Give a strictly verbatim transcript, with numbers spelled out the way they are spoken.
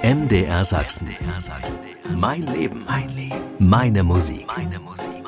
M D R Sachsen. Mein Leben. Meine Musik.